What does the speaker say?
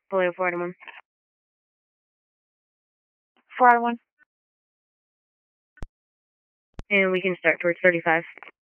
Below 4 to 1. 4 to 1. And we can start towards 35.